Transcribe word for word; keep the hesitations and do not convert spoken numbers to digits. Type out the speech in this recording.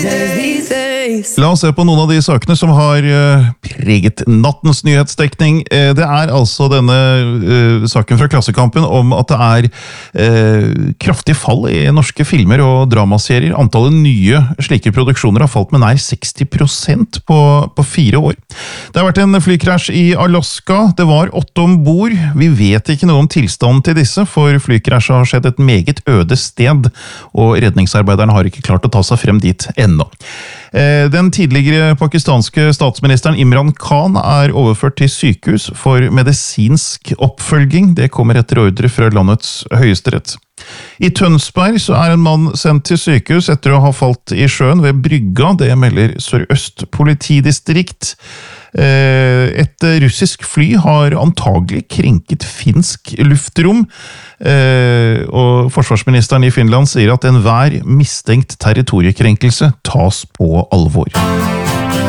La oss se på noen av de sakene som har uh, preget nattens nyhetsdekning. Uh, det er altså denne uh, saken fra Klassekampen om at det er uh, kraftig fall i norske filmer og dramaserier. Antallet nye slike produksjoner har falt med nær seksti prosent på, på fire år. Det har vært en flykrasj i Alaska. Det var åtte ombord. Vi vet ikke noe om tilstanden til disse, for flykrasjet har skjedd et meget øde sted, og redningsarbeiderne har ikke klart å ta seg frem dit ennå. Den tidligere pakistanske statsministeren Imran Khan er overført til sykehus for medisinsk oppfølging. Det kommer etter ordre fra landets høyesterett. I Tønsberg så er en mann sendt til sykehus etter å ha falt i sjøen ved Brygga. Det melder Sør-Øst politidistrikt. Et russisk fly har antagelig krenket finsk luftrom, og forsvarsministeren i Finland sier at enhver mistenkt territoriekrenkelse tas på alvor.